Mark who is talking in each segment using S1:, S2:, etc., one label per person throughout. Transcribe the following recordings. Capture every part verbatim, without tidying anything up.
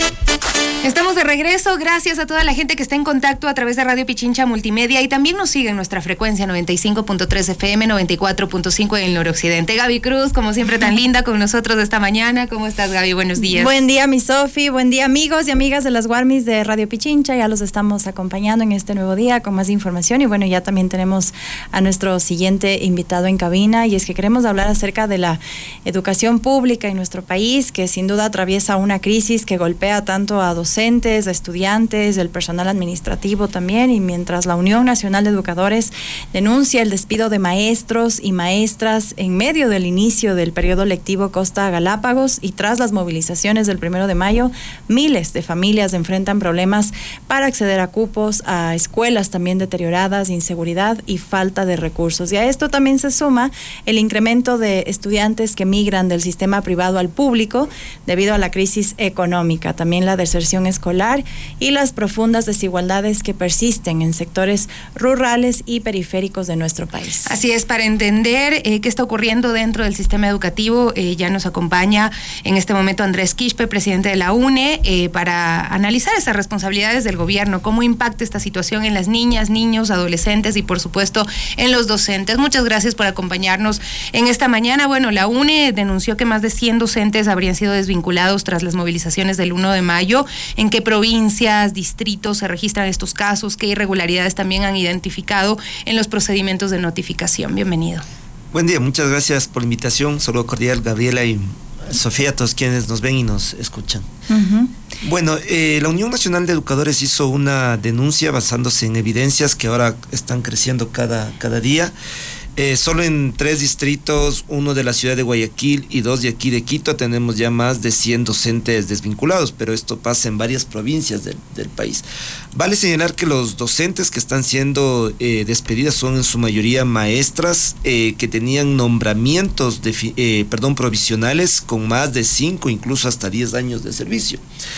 S1: Estamos de regreso, gracias a toda la gente que está en contacto a través de Radio Pichincha Multimedia y también nos sigue en nuestra frecuencia noventa y cinco punto tres F M, noventa y cuatro punto cinco en el noroccidente. Gaby Cruz, como siempre tan linda con nosotros esta mañana. ¿Cómo estás, Gaby? Buenos días.
S2: Buen día, mi Sofi, buen día amigos y amigas de las Guarmis de Radio Pichincha. Ya los estamos acompañando en este nuevo día con más información y bueno, ya también tenemos a nuestro siguiente invitado en cabina y es que queremos hablar acerca de la educación pública en nuestro país, que sin duda atraviesa una crisis que golpea tanto a docentes docentes, a estudiantes, el personal administrativo también, y mientras la Unión Nacional de Educadores denuncia el despido de maestros y maestras en medio del inicio del periodo lectivo Costa Galápagos y tras las movilizaciones del primero de mayo, miles de familias enfrentan problemas para acceder a cupos, a escuelas también deterioradas, inseguridad y falta de recursos. Y a esto también se suma el incremento de estudiantes que migran del sistema privado al público debido a la crisis económica, también la deserción escolar y las profundas desigualdades que persisten en sectores rurales y periféricos de nuestro país.
S1: Así es, para entender eh, qué está ocurriendo dentro del sistema educativo, eh, ya nos acompaña en este momento Andrés Quispe, presidente de la U N E, eh, para analizar esas responsabilidades del gobierno, cómo impacta esta situación en las niñas, niños, adolescentes y por supuesto en los docentes. Muchas gracias por acompañarnos en esta mañana. Bueno, la U N E denunció que más de cien docentes habrían sido desvinculados tras las movilizaciones del primero de mayo. ¿En qué provincias, distritos se registran estos casos? ¿Qué irregularidades también han identificado en los procedimientos de notificación? Bienvenido.
S3: Buen día, muchas gracias por la invitación. Saludo cordial, Gabriela y Sofía, a todos quienes nos ven y nos escuchan. Uh-huh. Bueno, eh, la Unión Nacional de Educadores hizo una denuncia basándose en evidencias que ahora están creciendo cada, cada día. Eh, solo en tres distritos, uno de la ciudad de Guayaquil y dos de aquí de Quito, tenemos ya más de cien docentes desvinculados, pero esto pasa en varias provincias del, del país. Vale señalar que los docentes que están siendo eh, despedidas son en su mayoría maestras eh, que tenían nombramientos de, eh, perdón, provisionales con más de cinco, incluso hasta diez años de servicio.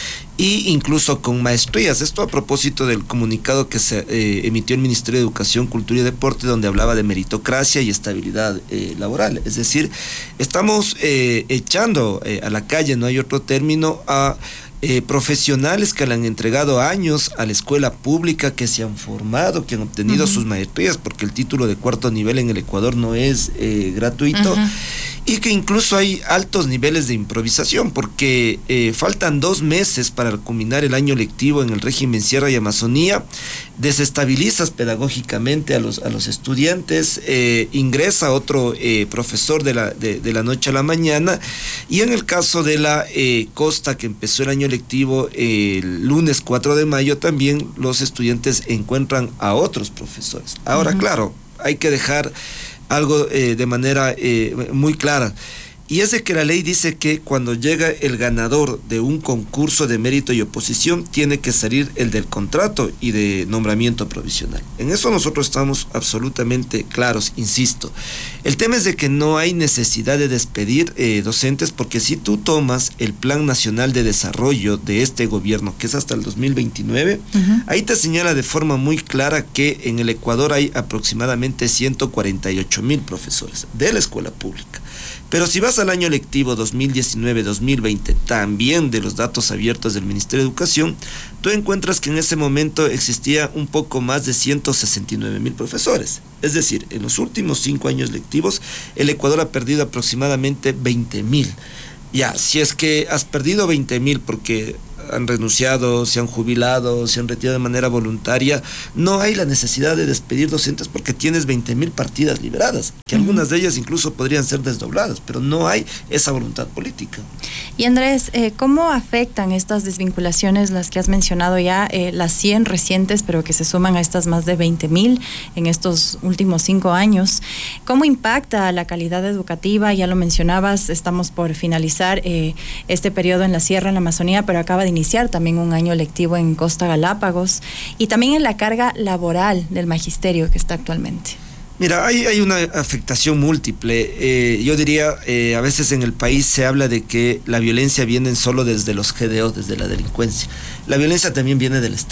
S3: Y incluso con maestrías. Esto a propósito del comunicado que se eh, emitió el Ministerio de Educación, Cultura y Deporte, donde hablaba de meritocracia y estabilidad eh, laboral. Es decir, estamos eh, echando eh, a la calle, no hay otro término, a Eh, profesionales que le han entregado años a la escuela pública, que se han formado, que han obtenido uh-huh. sus maestrías, porque el título de cuarto nivel en el Ecuador no es eh, gratuito, uh-huh. y que incluso hay altos niveles de improvisación, porque eh, faltan dos meses para culminar el año lectivo en el régimen Sierra y Amazonía. Desestabilizas pedagógicamente a los, a los estudiantes, eh, ingresa otro eh, profesor de la, de, de la noche a la mañana, y en el caso de la eh, costa, que empezó el año lectivo eh, el lunes cuatro de mayo, también los estudiantes encuentran a otros profesores. Ahora, uh-huh. claro, hay que dejar algo eh, de manera eh, muy clara. Y es de que la ley dice que cuando llega el ganador de un concurso de mérito y oposición, tiene que salir el del contrato y de nombramiento provisional. En eso nosotros estamos absolutamente claros, insisto. El tema es de que no hay necesidad de despedir eh, docentes, porque si tú tomas el Plan Nacional de Desarrollo de este gobierno, que es hasta el dos mil veintinueve, uh-huh. ahí te señala de forma muy clara que en el Ecuador hay aproximadamente ciento cuarenta y ocho mil profesores de la escuela pública. Pero si vas al año lectivo dos mil diecinueve dos mil veinte, también de los datos abiertos del Ministerio de Educación, tú encuentras que en ese momento existía un poco más de ciento sesenta y nueve mil profesores. Es decir, en los últimos cinco años lectivos, el Ecuador ha perdido aproximadamente veinte mil. Ya, si es que has perdido veinte mil porque han renunciado, se han jubilado, se han retirado de manera voluntaria, no hay la necesidad de despedir docentes, porque tienes veinte mil partidas liberadas, que uh-huh. algunas de ellas incluso podrían ser desdobladas, pero no hay esa voluntad política.
S2: Y Andrés, eh, ¿cómo afectan estas desvinculaciones, las que has mencionado ya, eh, las cien recientes, pero que se suman a estas más de veinte mil en estos últimos cinco años? ¿Cómo impacta la calidad educativa? Ya lo mencionabas, estamos por finalizar eh, este periodo en la Sierra, en la Amazonía, pero acaba de iniciar también un año lectivo en Costa Galápagos, y también en la carga laboral del magisterio que está actualmente.
S3: Mira, hay, hay una afectación múltiple. Eh, yo diría, eh, a veces en el país se habla de que la violencia viene solo desde los G D O, desde la delincuencia. La violencia también viene del Estado.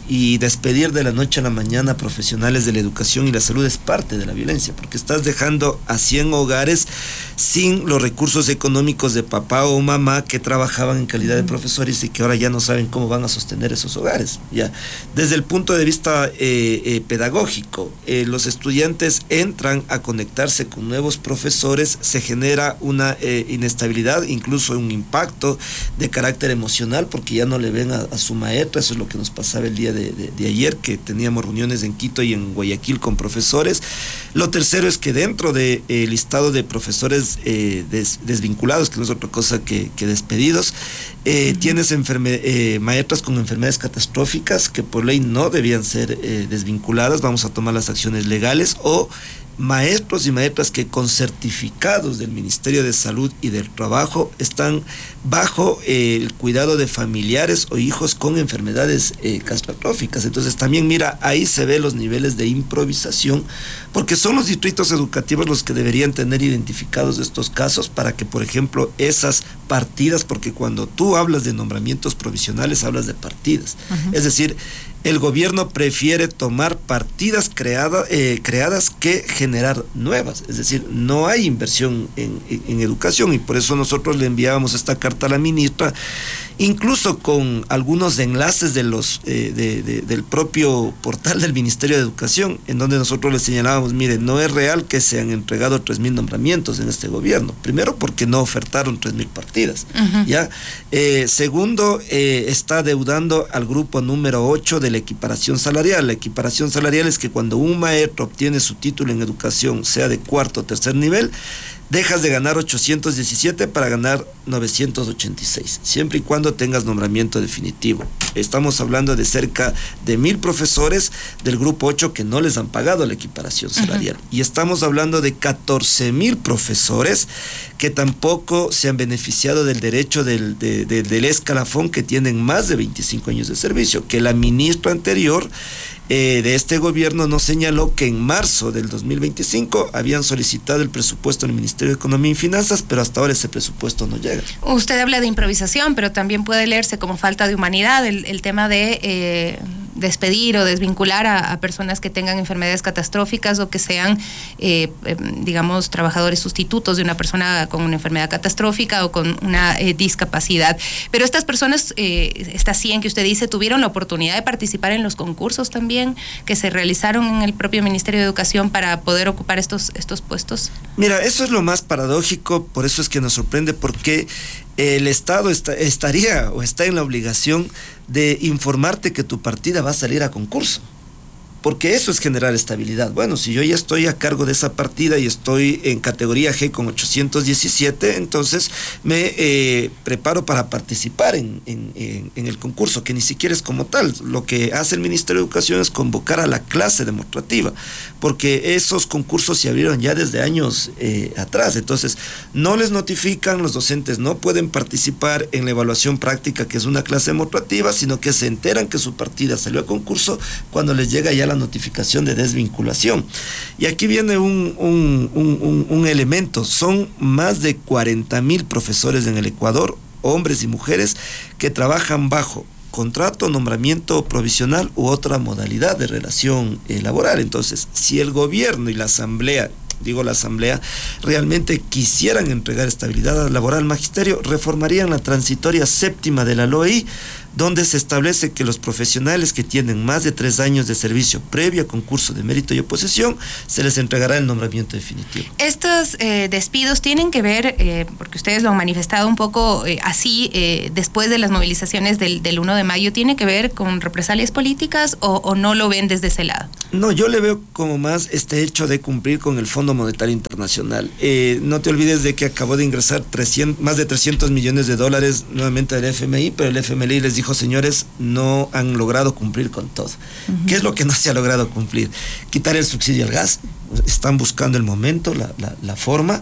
S3: y despedir de la noche a la mañana a profesionales de la educación y la salud es parte de la violencia, porque estás dejando a cien hogares sin los recursos económicos de papá o mamá que trabajaban en calidad de profesores y que ahora ya no saben cómo van a sostener esos hogares. Ya, desde el punto de vista eh, eh, pedagógico, eh, los estudiantes entran a conectarse con nuevos profesores, se genera una eh, inestabilidad, incluso un impacto de carácter emocional, porque ya no le ven a, a su maestra. Eso es lo que nos pasaba el día de, de, de ayer, que teníamos reuniones en Quito y en Guayaquil con profesores. Lo tercero es que dentro del de, eh, listado de profesores eh, des, desvinculados, que no es otra cosa que, que despedidos, eh, uh-huh. tienes enferme, eh, maestras con enfermedades catastróficas que por ley no debían ser eh, desvinculadas. Vamos a tomar las acciones legales, o maestros y maestras que con certificados del Ministerio de Salud y del Trabajo están bajo eh, el cuidado de familiares o hijos con enfermedades eh, catastróficas. Entonces también, mira, ahí se ve los niveles de improvisación, porque son los distritos educativos los que deberían tener identificados estos casos para que, por ejemplo, esas partidas, porque cuando tú hablas de nombramientos provisionales hablas de partidas, uh-huh. es decir, el gobierno prefiere tomar partidas creada, eh, creadas que generar nuevas. Es decir, no hay inversión en, en, en educación, y por eso nosotros le enviábamos esta carta a la ministra, incluso con algunos enlaces de los eh, de, de, del propio portal del Ministerio de Educación, en donde nosotros le señalábamos, mire, no es real que se han entregado tres mil nombramientos en este gobierno. Primero, porque no ofertaron tres mil partidas. Uh-huh. ¿Ya? Eh, segundo, eh, está deudando al grupo número ocho de la equiparación salarial. La equiparación salarial es que cuando un maestro obtiene su título en educación, sea de cuarto o tercer nivel, dejas de ganar ochocientos diecisiete para ganar novecientos ochenta y seis, siempre y cuando tengas nombramiento definitivo. Estamos hablando de cerca de mil profesores del grupo ocho que no les han pagado la equiparación salarial. Uh-huh. Y estamos hablando de catorce mil profesores que tampoco se han beneficiado del derecho del, de, de, del escalafón, que tienen más de veinticinco años de servicio, que la ministra anterior Eh, de este gobierno nos señaló que en marzo del dos mil veinticinco habían solicitado el presupuesto en el Ministerio de Economía y Finanzas, pero hasta ahora ese presupuesto no llega.
S1: Usted habla de improvisación, pero también puede leerse como falta de humanidad el, el tema de eh, despedir o desvincular a, a personas que tengan enfermedades catastróficas o que sean, eh, eh, digamos, trabajadores sustitutos de una persona con una enfermedad catastrófica o con una eh, discapacidad. Pero estas personas, eh, estas cien que usted dice, tuvieron la oportunidad de participar en los concursos también que se realizaron en el propio Ministerio de Educación para poder ocupar estos, estos puestos.
S3: Mira, eso es lo más paradójico, por eso es que nos sorprende, porque el Estado está, estaría o está en la obligación de informarte que tu partida va a salir a concurso, porque eso es generar estabilidad. Bueno, si yo ya estoy a cargo de esa partida y estoy en categoría G con ochocientos diecisiete, entonces me eh, preparo para participar en, en, en, en el concurso, que ni siquiera es como tal. Lo que hace el Ministerio de Educación es convocar a la clase demostrativa, porque esos concursos se abrieron ya desde años eh, atrás. Entonces no les notifican, los docentes no pueden participar en la evaluación práctica, que es una clase demostrativa, sino que se enteran que su partida salió a concurso cuando les llega ya la notificación de desvinculación. Y aquí viene un, un, un, un, un elemento. Son más de cuarenta mil profesores en el Ecuador, hombres y mujeres, que trabajan bajo contrato, nombramiento provisional u otra modalidad de relación eh, laboral. Entonces, si el gobierno y la asamblea, digo la asamblea, realmente quisieran entregar estabilidad laboral al magisterio, reformarían la transitoria séptima de la L O E I, donde se establece que los profesionales que tienen más de tres años de servicio previo a concurso de mérito y oposición, se les entregará el nombramiento definitivo.
S1: Estos eh, despidos tienen que ver, eh, porque ustedes lo han manifestado un poco eh, así, eh, después de las movilizaciones del, del uno de mayo, ¿tiene que ver con represalias políticas o, o no lo ven desde ese lado?
S3: No, yo le veo como más este hecho de cumplir con el Fondo Monetario Internacional. Eh, no te olvides de que acabó de ingresar trescientos, más de trescientos millones de dólares nuevamente del F M I, pero el F M I les dijo, señores, no han logrado cumplir con todo. Uh-huh. ¿Qué es lo que no se ha logrado cumplir? Quitar el subsidio al gas. Están buscando el momento, la, la, la forma.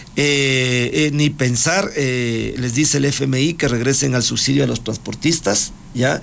S3: Eh, eh, ni pensar, eh, les dice el F M I que regresen al subsidio a los transportistas, ¿ya?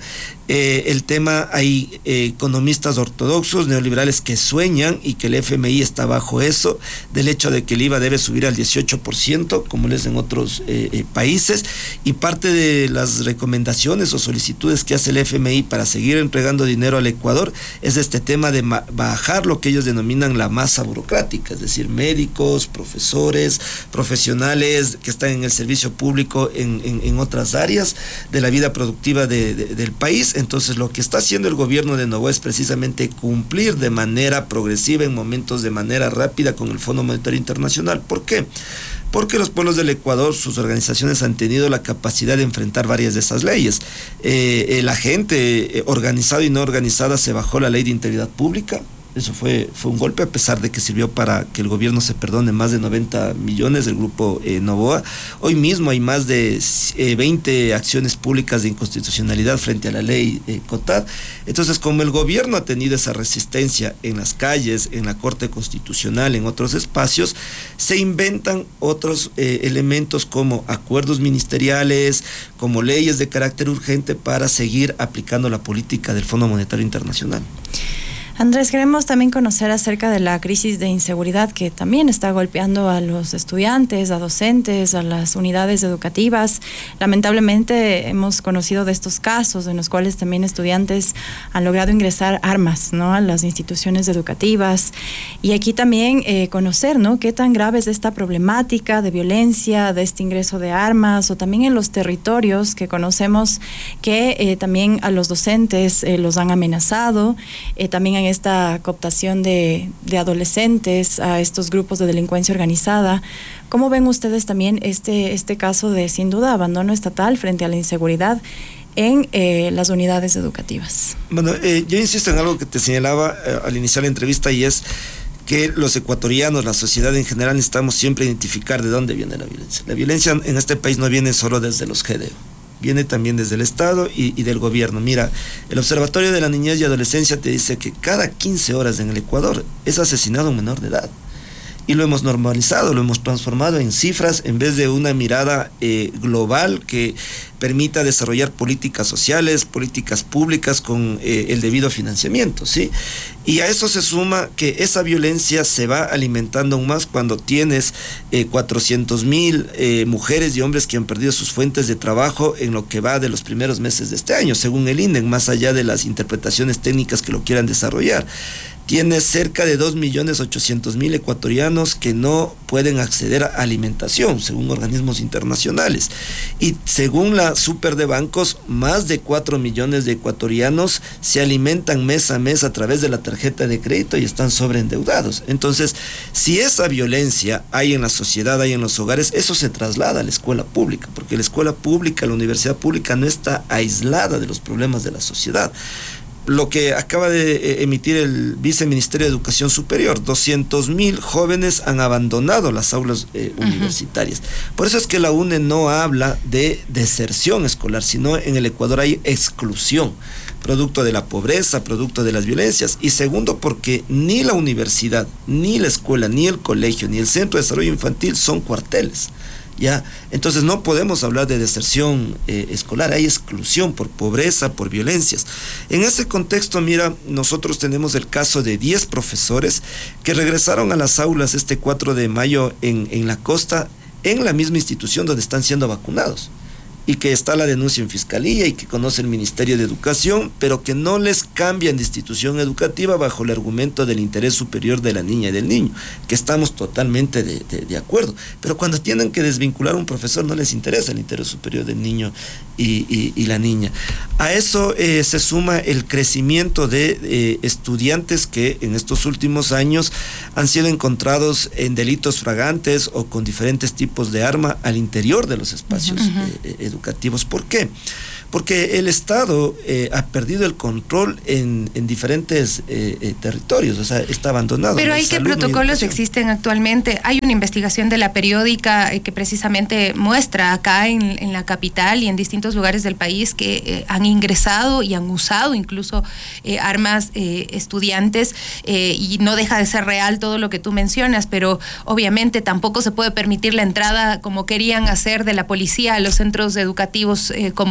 S3: Eh, el tema, hay eh, economistas ortodoxos, neoliberales que sueñan y que el F M I está bajo eso, del hecho de que el I V A debe subir al dieciocho por ciento, como lo es en otros eh, eh, países, y parte de las recomendaciones o solicitudes que hace el F M I para seguir entregando dinero al Ecuador es este tema de bajar lo que ellos denominan la masa burocrática, es decir, médicos, profesores, profesionales que están en el servicio público en, en, en otras áreas de la vida productiva de, de, del país. Entonces lo que está haciendo el gobierno de Novoa es precisamente cumplir de manera progresiva, en momentos de manera rápida, con el Fondo Monetario Internacional. ¿Por qué? Porque los pueblos del Ecuador, sus organizaciones han tenido la capacidad de enfrentar varias de esas leyes. Eh, eh, la gente eh, organizada y no organizada se bajó la ley de integridad pública. Eso fue, fue un golpe, a pesar de que sirvió para que el gobierno se perdone más de noventa millones del grupo eh, Novoa. Hoy mismo hay más de eh, veinte acciones públicas de inconstitucionalidad frente a la ley eh, COTAD. Entonces, como el gobierno ha tenido esa resistencia en las calles, en la Corte Constitucional, en otros espacios, se inventan otros eh, elementos como acuerdos ministeriales, como leyes de carácter urgente para seguir aplicando la política del Fondo Monetario Internacional.
S2: Andrés, queremos también conocer acerca de la crisis de inseguridad que también está golpeando a los estudiantes, a docentes, a las unidades educativas. Lamentablemente hemos conocido de estos casos en los cuales también estudiantes han logrado ingresar armas, ¿no?, a las instituciones educativas. Y aquí también eh, conocer, ¿no?, qué tan grave es esta problemática de violencia, de este ingreso de armas, o también en los territorios que conocemos que eh, también a los docentes eh, los han amenazado, eh, también en esta cooptación de, de adolescentes a estos grupos de delincuencia organizada. ¿Cómo ven ustedes también este, este caso de, sin duda, abandono estatal frente a la inseguridad en eh, las unidades educativas?
S3: Bueno, eh, yo insisto en algo que te señalaba eh, al iniciar la entrevista, y es que los ecuatorianos, la sociedad en general, necesitamos siempre identificar de dónde viene la violencia. La violencia en este país no viene solo desde los G D O. Viene también desde el Estado y, y del gobierno. Mira, el Observatorio de la Niñez y Adolescencia te dice que cada quince horas en el Ecuador es asesinado un menor de edad. Y lo hemos normalizado, lo hemos transformado en cifras en vez de una mirada eh, global que permita desarrollar políticas sociales, políticas públicas con eh, el debido financiamiento, ¿sí? Y a eso se suma que esa violencia se va alimentando aún más cuando tienes eh, cuatrocientos mil eh, mujeres y hombres que han perdido sus fuentes de trabajo en lo que va de los primeros meses de este año, según el I N D E, más allá de las interpretaciones técnicas que lo quieran desarrollar. Tienes cerca de dos millones ochocientos mil ecuatorianos que no pueden acceder a alimentación, según organismos internacionales. Y según la Super de Bancos, más de cuatro millones de ecuatorianos se alimentan mes a mes a través de la tarjeta de crédito y están sobreendeudados. Entonces, si esa violencia hay en la sociedad, hay en los hogares, eso se traslada a la escuela pública, porque la escuela pública, la universidad pública no está aislada de los problemas de la sociedad. Lo que acaba de emitir el Viceministerio de Educación Superior, doscientos mil jóvenes han abandonado las aulas eh, uh-huh. universitarias. Por eso es que la U N E no habla de deserción escolar, sino en el Ecuador hay exclusión, producto de la pobreza, producto de las violencias. Y segundo, porque ni la universidad, ni la escuela, ni el colegio, ni el Centro de Desarrollo Infantil son cuarteles. ¿Ya? Entonces no podemos hablar de deserción eh, escolar, hay exclusión por pobreza, por violencias. En ese contexto, mira, nosotros tenemos el caso de diez profesores que regresaron a las aulas este cuatro de mayo en, en la costa, en la misma institución donde están siendo vacunados, y que está la denuncia en fiscalía y que conoce el Ministerio de Educación, pero que no les cambian de institución educativa bajo el argumento del interés superior de la niña y del niño, que estamos totalmente de, de, de acuerdo. Pero cuando tienen que desvincular a un profesor, no les interesa el interés superior del niño y, y, y la niña. A eso eh, se suma el crecimiento de eh, estudiantes que en estos últimos años han sido encontrados en delitos fragantes o con diferentes tipos de arma al interior de los espacios uh-huh. eh, educativos. Educativos. ¿Por qué? Porque el Estado eh, ha perdido el control en, en diferentes eh, eh, territorios, o sea, está abandonado.
S1: Pero hay que protocolos existen actualmente. Hay una investigación de la periódica eh, que precisamente muestra acá en, en la capital y en distintos lugares del país que eh, han ingresado y han usado incluso eh, armas eh, estudiantes eh, y no deja de ser real todo lo que tú mencionas, pero obviamente tampoco se puede permitir la entrada como querían hacer de la policía a los centros educativos eh, como tal.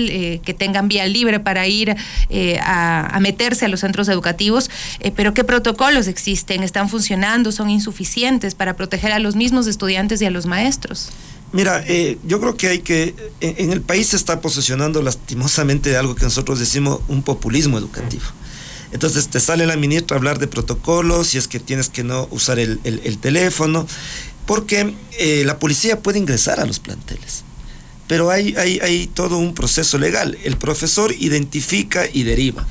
S1: eh, que tengan vía libre para ir eh, a, a meterse a los centros educativos, eh, pero ¿qué protocolos existen? ¿Están funcionando? ¿Son insuficientes para proteger a los mismos estudiantes y a los maestros?
S3: Mira, eh, yo creo que hay que, en, en el país se está posesionando lastimosamente de algo que nosotros decimos un populismo educativo. Entonces te sale la ministra a hablar de protocolos, si es que tienes que no usar el, el, el teléfono, porque eh, la policía puede ingresar a los planteles, pero hay, hay, hay todo un proceso legal. El profesor identifica y deriva,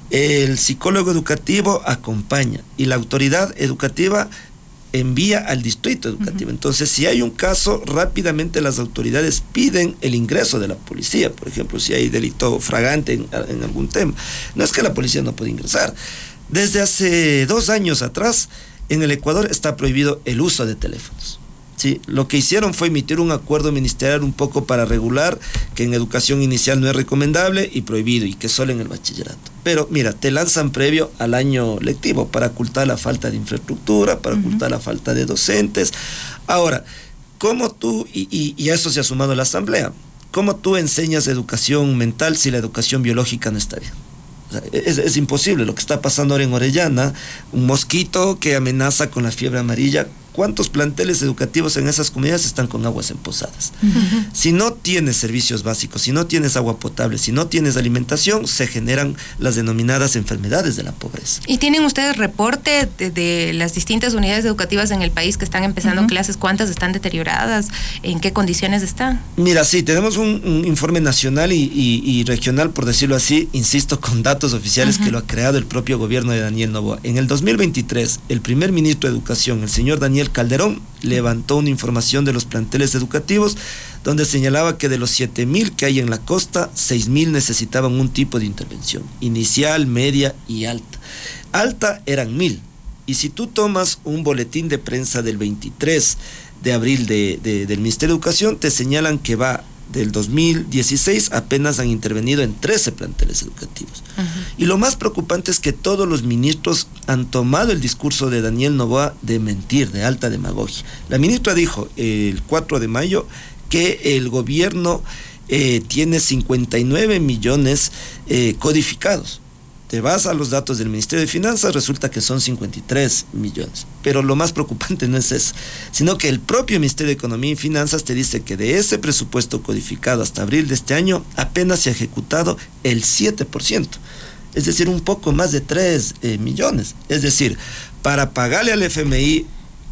S3: el psicólogo educativo acompaña y la autoridad educativa envía al distrito educativo. Uh-huh. Entonces, si hay un caso, rápidamente las autoridades piden el ingreso de la policía, por ejemplo, si hay delito fragante en, en algún tema. No es que la policía no pueda ingresar. Desde hace dos años atrás, en el Ecuador está prohibido el uso de teléfonos. ¿Sí? Lo que hicieron fue emitir un acuerdo ministerial un poco para regular que en educación inicial no es recomendable y prohibido, y que solo en el bachillerato. Pero mira, te lanzan previo al año lectivo para ocultar la falta de infraestructura, para uh-huh. ocultar la falta de docentes. Ahora, ¿cómo tú, y, y, y a eso se ha sumado la asamblea, cómo tú enseñas educación mental si la educación biológica no está bien? O sea, es, es imposible. Lo que está pasando ahora en Orellana, un mosquito que amenaza con la fiebre amarilla. ¿Cuántos planteles educativos en esas comunidades están con aguas empozadas? Uh-huh. Si no tienes servicios básicos, si no tienes agua potable, si no tienes alimentación, se generan las denominadas enfermedades de la pobreza.
S1: ¿Y tienen ustedes reporte de, de las distintas unidades educativas en el país que están empezando uh-huh. clases? ¿Cuántas están deterioradas? ¿En qué condiciones están?
S3: Mira, sí, tenemos un, un informe nacional y, y, y regional, por decirlo así, insisto, con datos oficiales uh-huh. que lo ha creado el propio gobierno de Daniel Noboa. En el dos mil veintitrés, el primer ministro de Educación, el señor Daniel Calderón, levantó una información de los planteles educativos donde señalaba que de los siete mil que hay en la costa, seis mil necesitaban un tipo de intervención, inicial, media y alta. Alta eran mil. Y si tú tomas un boletín de prensa del veintitrés de abril de, de, del Ministerio de Educación, te señalan que va del dos mil dieciséis apenas han intervenido en trece planteles educativos. Uh-huh. Y lo más preocupante es que todos los ministros han tomado el discurso de Daniel Noboa de mentir, de alta demagogia. La ministra dijo eh, el cuatro de mayo que el gobierno eh, tiene cincuenta y nueve millones eh, codificados. Te vas a los datos del Ministerio de Finanzas, resulta que son cincuenta y tres millones. Pero lo más preocupante no es eso, sino que el propio Ministerio de Economía y Finanzas te dice que de ese presupuesto codificado hasta abril de este año, apenas se ha ejecutado el siete por ciento. Es decir, un poco más de tres eh, millones. Es decir, para pagarle al F M I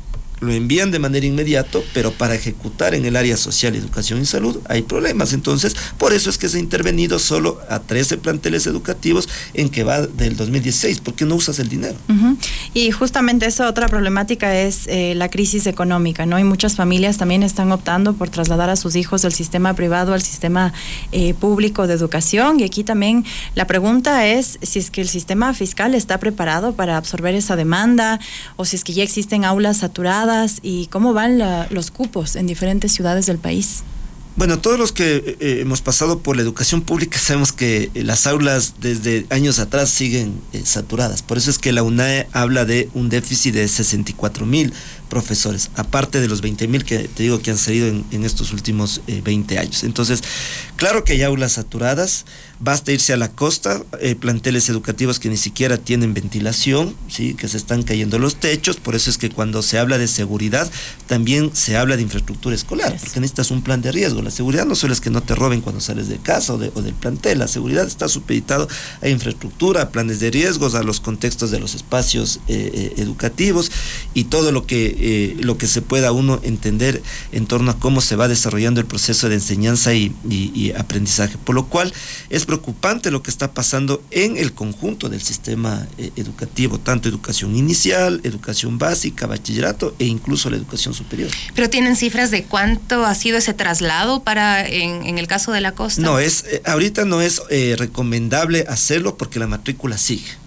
S3: lo envían de manera inmediata, pero para ejecutar en el área social, educación y salud hay problemas. Entonces, por eso es que se ha intervenido solo a trece planteles educativos en que va del dos mil dieciséis, porque no usas el dinero.
S2: Uh-huh. Y justamente esa otra problemática es eh, la crisis económica, ¿no? Y muchas familias también están optando por trasladar a sus hijos del sistema privado al sistema eh, público de educación, y aquí también la pregunta es si es que el sistema fiscal está preparado para absorber esa demanda, o si es que ya existen aulas saturadas, y cómo van la, los cupos en diferentes ciudades del país.
S3: Bueno, todos los que eh, hemos pasado por la educación pública sabemos que eh, las aulas desde años atrás siguen eh, saturadas. Por eso es que la U N A E habla de un déficit de sesenta y cuatro mil profesores, aparte de los veinte mil que te digo que han salido en, en estos últimos eh, veinte años. Entonces, claro que hay aulas saturadas, basta irse a la costa, eh, planteles educativos que ni siquiera tienen ventilación, ¿sí? Que se están cayendo los techos. Por eso es que cuando se habla de seguridad, también se habla de infraestructura escolar, yes. porque necesitas un plan de riesgo. La seguridad no solo es que no te roben cuando sales de casa o, de, o del plantel, la seguridad está supeditado a infraestructura, a planes de riesgos, a los contextos de los espacios eh, eh, educativos y todo lo que Eh, lo que se pueda uno entender en torno a cómo se va desarrollando el proceso de enseñanza y, y, y aprendizaje, por lo cual es preocupante lo que está pasando en el conjunto del sistema eh, educativo, tanto educación inicial, educación básica, bachillerato e incluso la educación superior.
S1: ¿Pero tienen cifras de cuánto ha sido ese traslado para en, en el caso de la costa?
S3: No, es eh, ahorita no es eh, recomendable hacerlo porque la matrícula sigue.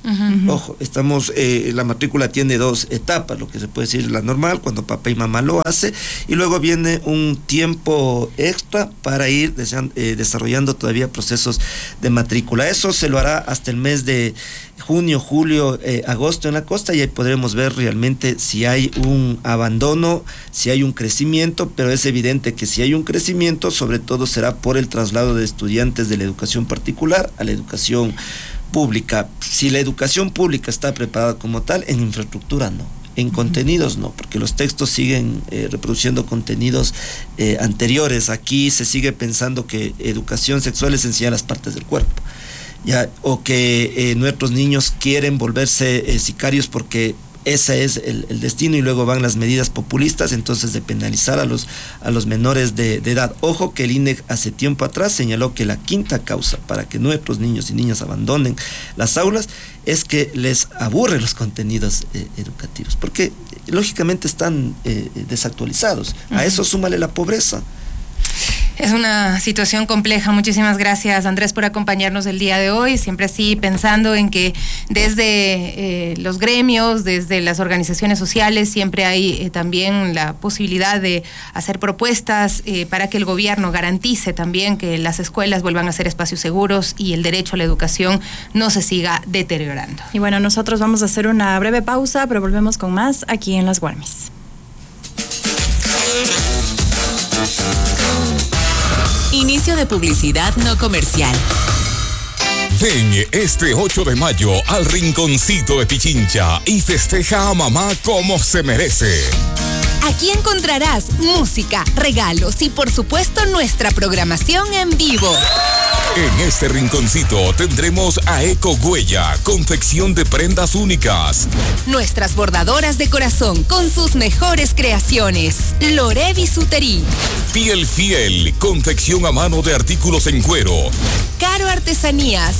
S3: Uh-huh. Ojo, estamos, eh, la matrícula tiene dos etapas, lo que se puede decir la normal, cuando papá y mamá lo hace, y luego viene un tiempo extra para ir desean, eh, desarrollando todavía procesos de matrícula. Eso se lo hará hasta el mes de junio, julio, eh, agosto en la costa, y ahí podremos ver realmente si hay un abandono, si hay un crecimiento, pero es evidente que si hay un crecimiento, sobre todo será por el traslado de estudiantes de la educación particular a la educación pública. Si la educación pública está preparada como tal, en infraestructura no, en contenidos no, porque los textos siguen eh, reproduciendo contenidos eh, anteriores. Aquí se sigue pensando que educación sexual es enseñar las partes del cuerpo, ya, o que eh, nuestros niños quieren volverse eh, sicarios porque ese es el, el destino, y luego van las medidas populistas, entonces de penalizar a los, a los menores de, de edad. Ojo que el I N E C hace tiempo atrás señaló que la quinta causa para que nuestros niños y niñas abandonen las aulas es que les aburren los contenidos eh, educativos, porque lógicamente están eh, desactualizados. Uh-huh. A eso súmale la pobreza.
S1: Es una situación compleja. Muchísimas gracias, Andrés, por acompañarnos el día de hoy. Siempre así pensando en que desde eh, los gremios, desde las organizaciones sociales, siempre hay eh, también la posibilidad de hacer propuestas eh, para que el gobierno garantice también que las escuelas vuelvan a ser espacios seguros y el derecho a la educación no se siga deteriorando.
S2: Y bueno, nosotros vamos a hacer una breve pausa, pero volvemos con más aquí en Las Guarmis.
S4: Inicio de publicidad no comercial.
S5: Ven este ocho de mayo al Rinconcito de Pichincha y festeja a mamá como se merece.
S4: Aquí encontrarás música, regalos y por supuesto nuestra programación en vivo.
S5: En este rinconcito tendremos a Eco Huella, confección de prendas únicas.
S4: Nuestras bordadoras de corazón con sus mejores creaciones. Lore Bisutería.
S5: Piel Fiel, confección a mano de artículos en cuero.
S4: Caro Artesanías,